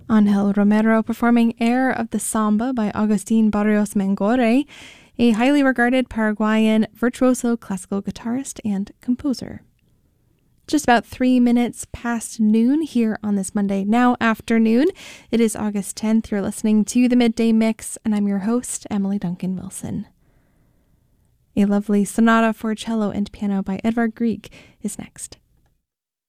Angel Romero performing Air of the Samba by Agustin Barrios Mengore, a highly regarded Paraguayan virtuoso classical guitarist and composer. Just about 3 minutes past noon here on this Monday now afternoon. It is August 10th. You're listening to the Midday Mix, and I'm your host, Emily Duncan Wilson. A lovely sonata for cello and piano by Edvard Grieg is next.